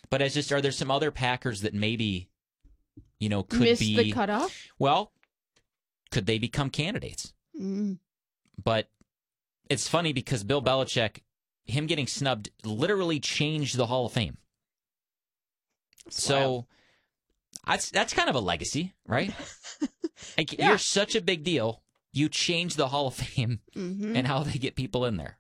But it's just, are there some other Packers that maybe, could Missed be the cutoff? Well, could they become candidates? But it's funny because Bill Belichick, him getting snubbed, literally changed the Hall of Fame. So that's kind of a legacy, right? You're such a big deal. You change the Hall of Fame and how they get people in there.